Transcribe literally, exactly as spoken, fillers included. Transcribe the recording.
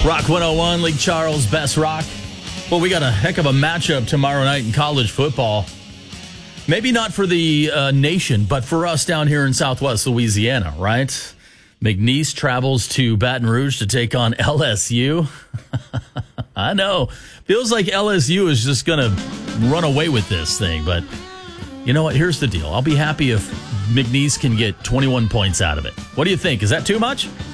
Rock one oh one, Lake Charles, Best Rock. Well, we got a heck of a matchup tomorrow night in college football. Maybe not for the uh, nation, but for us down here in Southwest Louisiana, right? McNeese travels to Baton Rouge to take on L S U. I know. Feels like L S U is just going to run away with this thing, but you know what? Here's the deal. I'll be happy if McNeese can get twenty-one points out of it. What do you think? Is that too much?